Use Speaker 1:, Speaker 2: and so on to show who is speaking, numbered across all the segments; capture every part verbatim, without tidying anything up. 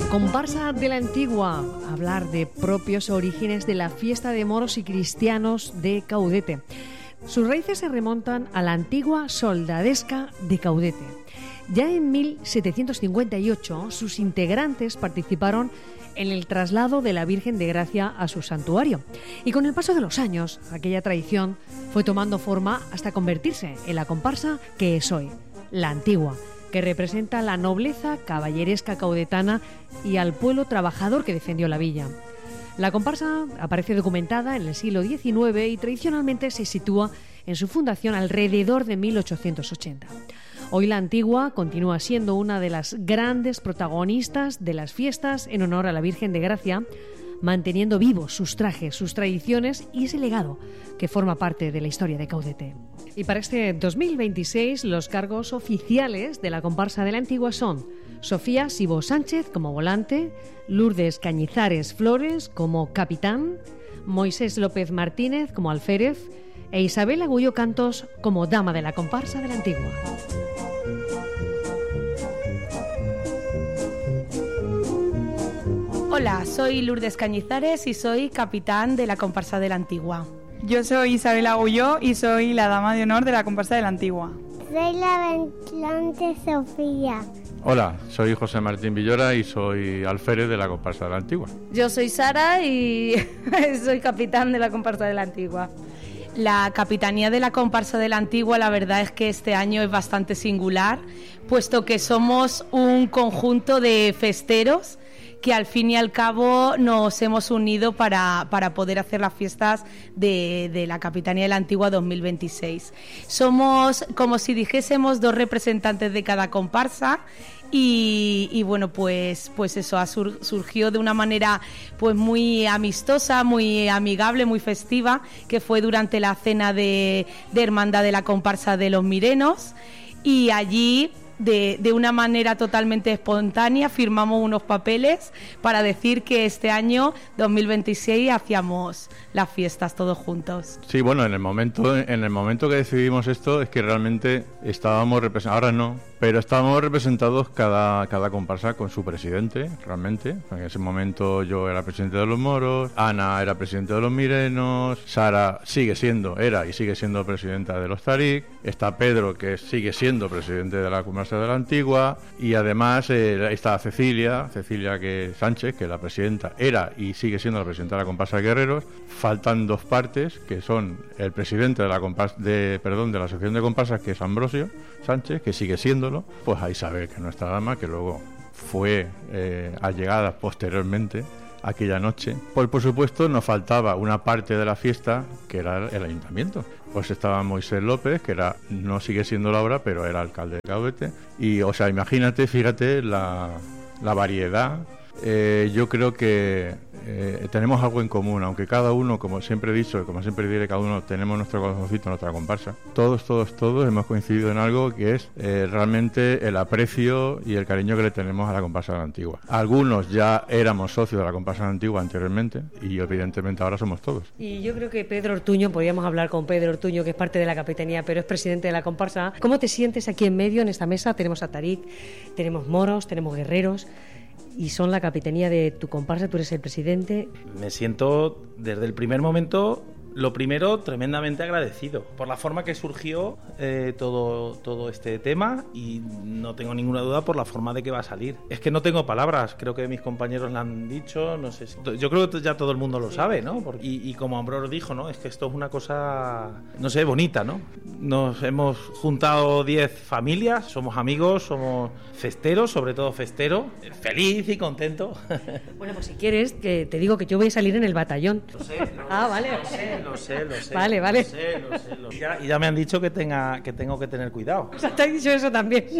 Speaker 1: Comparsa de la Antigua, hablar de propios orígenes de la fiesta de moros y cristianos de Caudete. Sus raíces se remontan a la antigua soldadesca de Caudete. Ya en mil setecientos cincuenta y ocho, sus integrantes participaron en el traslado de la Virgen de Gracia a su santuario. Y con el paso de los años, aquella tradición fue tomando forma hasta convertirse en la comparsa que es hoy, la Antigua, que representa la nobleza caballeresca caudetana y al pueblo trabajador que defendió la villa. La comparsa aparece documentada en el siglo diecinueve y tradicionalmente se sitúa en su fundación alrededor de mil ochocientos ochenta. Hoy la Antigua continúa siendo una de las grandes protagonistas de las fiestas en honor a la Virgen de Gracia, manteniendo vivos sus trajes, sus tradiciones y ese legado que forma parte de la historia de Caudete. Y para este dos mil veintiséis los cargos oficiales de la comparsa de la Antigua son Sofía Sibó Sánchez como volante, Lourdes Cañizares Flores como capitán, Moisés López Martínez como alférez e Isabel Agullo Cantos como dama de la comparsa de la Antigua.
Speaker 2: Hola, soy Lourdes Cañizares y soy capitán de la comparsa de la Antigua.
Speaker 3: Yo soy Isabel Agulló y soy la dama de honor de la comparsa de la Antigua.
Speaker 4: Soy la ventlante Sofía.
Speaker 5: Hola, soy José Martín Villora y soy alférez de la comparsa de la Antigua.
Speaker 6: Yo soy Sara y soy capitán de la comparsa de la Antigua.
Speaker 2: La capitanía de la comparsa de la Antigua, la verdad es que este año es bastante singular, puesto que somos un conjunto de festeros que al fin y al cabo nos hemos unido para, para poder hacer las fiestas de, de la Capitanía de la Antigua dos mil veintiséis. Somos como si dijésemos dos representantes de cada comparsa y, y bueno, pues, pues eso ha sur, surgió de una manera pues muy amistosa, muy amigable, muy festiva, que fue durante la cena de, de hermandad de la comparsa de los Mirenos, y allí De, de una manera totalmente espontánea firmamos unos papeles para decir que este año dos mil veintiséis hacíamos las fiestas todos juntos.
Speaker 5: Sí, bueno, en el momento en el momento que decidimos esto es que realmente estábamos representados, ahora no, pero estábamos representados cada, cada comparsa con su presidente, realmente. En ese momento yo era presidente de los moros, Ana era presidente de los mirenos, Sara sigue siendo, era y sigue siendo presidenta de los Tarik, está Pedro, que sigue siendo presidente de la comparsa de la Antigua, y además eh, está Cecilia, Cecilia que Sánchez, que la presidenta era y sigue siendo la presidenta de la comparsa de Guerreros. Faltan dos partes, que son el presidente de la comparsa, de, perdón, de la asociación de comparsas, que es Ambrosio Sánchez, que sigue siéndolo, pues a Isabel, que es nuestra dama, que luego fue eh, allegada posteriormente aquella noche. Pues por supuesto nos faltaba una parte de la fiesta, que era el ayuntamiento. Pues estaba Moisés López, que era no sigue siendo la hora, pero era alcalde de Caudete. Y, o sea, imagínate, fíjate la, la variedad. Eh, yo creo que eh, tenemos algo en común, aunque cada uno, como siempre he dicho, como siempre diré, cada uno tenemos nuestro corazoncito, nuestra comparsa. Todos, todos, todos hemos coincidido en algo que es eh, realmente el aprecio y el cariño que le tenemos a la comparsa de la Antigua. Algunos ya éramos socios de la comparsa de la Antigua anteriormente y evidentemente ahora somos todos.
Speaker 1: Y yo creo que Pedro Ortuño, podríamos hablar con Pedro Ortuño, que es parte de la capitanía, pero es presidente de la comparsa. ¿Cómo te sientes aquí en medio, en esta mesa? Tenemos a Tarik, tenemos moros, tenemos guerreros, y son la capitanía de tu comparsa, tú eres el presidente.
Speaker 7: Me siento desde el primer momento, lo primero, tremendamente agradecido por la forma que surgió eh, todo, todo este tema, y no tengo ninguna duda por la forma de que va a salir. Es que no tengo palabras, creo que mis compañeros lo han dicho, no sé si, yo creo que ya todo el mundo lo sabe, ¿no? Porque, y, y como Ambrós dijo, ¿no? Es que esto es una cosa, no sé, bonita, ¿no? Nos hemos juntado diez familias, somos amigos, somos festeros, sobre todo festero, feliz y contento.
Speaker 1: Bueno, pues si quieres, que te digo que yo voy a salir en el batallón.
Speaker 7: Lo sé, lo,
Speaker 1: ah, vale.
Speaker 7: Lo sé, lo sé, lo sé.
Speaker 1: Vale, vale.
Speaker 7: Lo sé, lo sé, lo sé. Y, ya, y ya me han dicho que tenga que tengo que tener cuidado.
Speaker 1: O sea, te han dicho eso también.
Speaker 7: Sí.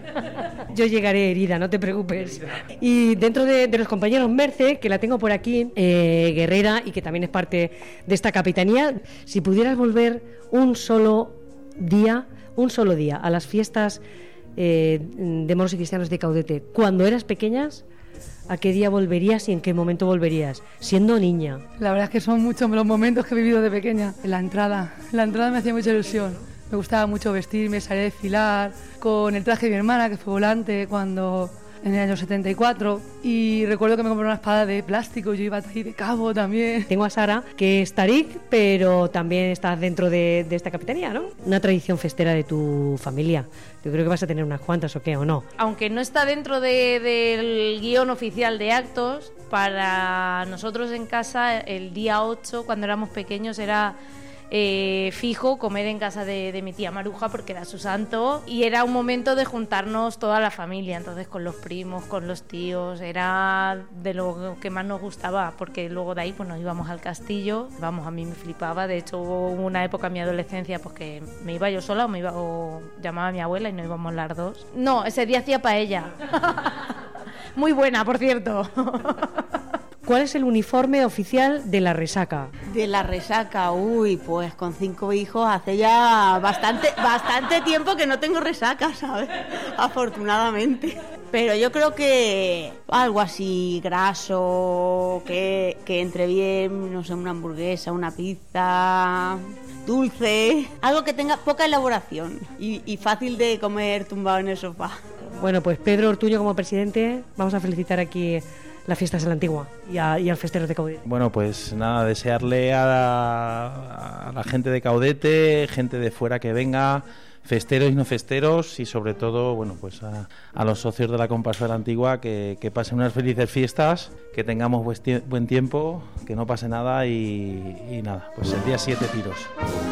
Speaker 1: Yo llegaré herida, no te preocupes. Y dentro de, de los compañeros Merce, que la tengo por aquí, eh, guerrera, y que también es parte de esta capitanía, si pudieras volver un solo día, un solo día a las fiestas eh, de moros y cristianos de Caudete, cuando eras pequeñas, ¿a qué día volverías y en qué momento volverías? Siendo niña.
Speaker 3: La verdad es que son muchos los momentos que he vivido de pequeña. La entrada, la entrada me hacía mucha ilusión. Me gustaba mucho vestirme, salir a desfilar con el traje de mi hermana, que fue volante, cuando en el año setenta y cuatro, y recuerdo que me compré una espada de plástico, yo iba ahí de cabo también.
Speaker 1: Tengo a Sara, que es Tarik, pero también estás dentro de, de esta capitanía, ¿no? Una tradición festera de tu familia. Yo creo que vas a tener unas cuantas, ¿o qué? ¿O no?
Speaker 6: Aunque no está dentro de, del guión oficial de actos, para nosotros en casa el día ocho, cuando éramos pequeños, era eh, fijo comer en casa de, de mi tía Maruja, porque era su santo, y era un momento de juntarnos toda la familia, entonces con los primos, con los tíos, era de lo que más nos gustaba, porque luego de ahí pues nos íbamos al castillo. Vamos, a mí me flipaba. De hecho, hubo una época en mi adolescencia pues que me iba yo sola o me iba o llamaba a mi abuela y nos íbamos las dos. No, ese día hacía paella. Muy buena, por cierto.
Speaker 1: ¿Cuál es el uniforme oficial de la resaca?
Speaker 8: De la resaca, uy, pues con cinco hijos hace ya bastante, bastante tiempo que no tengo resaca, ¿sabes? Afortunadamente. Pero yo creo que algo así graso, que, que entre bien, no sé, una hamburguesa, una pizza, dulce, algo que tenga poca elaboración y, y fácil de comer tumbado en el sofá.
Speaker 1: Bueno, pues Pedro Ortuño, como presidente, vamos a felicitar aquí las fiestas de la Antigua y, a, y al festero de Caudete.
Speaker 7: Bueno, pues nada, desearle a la, a la gente de Caudete, gente de fuera que venga, festeros y no festeros, y sobre todo, bueno, pues a, a los socios de la comparsa de la Antigua, que, que pasen unas felices fiestas, que tengamos buen tiempo, que no pase nada y, y nada, pues el día siete tiros.